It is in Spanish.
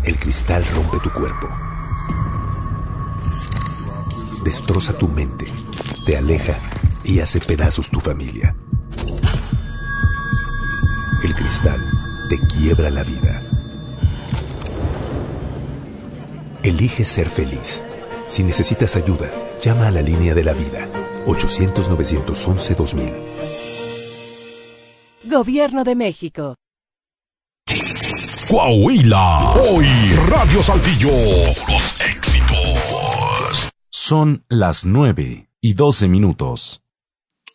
El cristal rompe tu cuerpo, destroza tu mente, te aleja y hace pedazos tu familia. El cristal te quiebra la vida. Elige ser feliz. Si necesitas ayuda, llama a la línea de la vida, 800-911-2000. Gobierno de México. Coahuila, hoy Radio Saltillo, los éxitos. Son las 9:12.